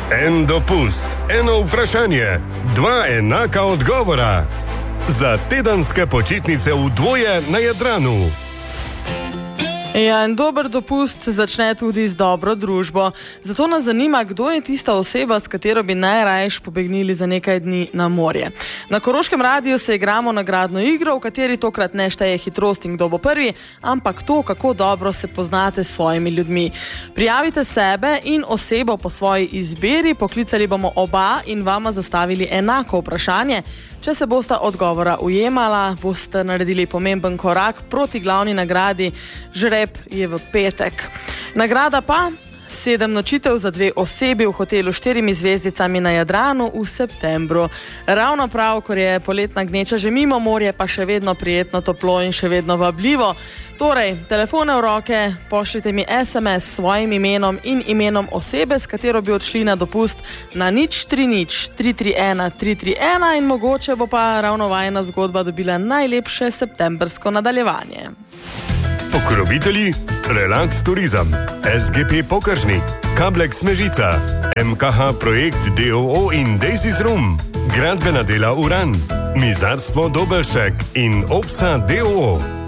En dopust, eno vprašanje, dva enaka odgovora. Za tedenske počitnice v dvoje na Jadranu. Ja, in dober dopust začne tudi z dobro družbo. Zato nas zanima, kdo je tista oseba, s katero bi najraješ pobegnili za nekaj dni na morje. Na Koroškem radiju se igramo nagradno igro, v kateri tokrat ne šteje hitrost in kdo bo prvi, ampak to, kako dobro se poznate s svojimi ljudmi. Prijavite sebe in osebo po svoji izbiri, poklicali bomo oba in vama zastavili enako vprašanje. Če se bosta odgovora ujemala, boste naredili pomemben korak proti glavni nagradi. Žreb je v petek. Nagrada pa 7 nočitev za 2 osebi v hotelu 4 zvezdicami na Jadranu v septembru. Ravno prav, ko je poletna gneča že mimo, morje pa še vedno prijetno toplo in še vedno vabljivo. Torej, telefone v roke, pošljite mi SMS s svojim imenom in imenom osebe, s katero bi odšli na dopust na 030 331 331 in mogoče bo pa ravno vajna zgodba dobila najlepše septembrsko nadaljevanje. Pokrovitelji Relax Turizem, SGP Pokažnik, Kablex Mežica, MKH Projekt DOO in Daisys Room, Gradbena dela Uran, Mizarstvo Dobelšek in Opsa DOO.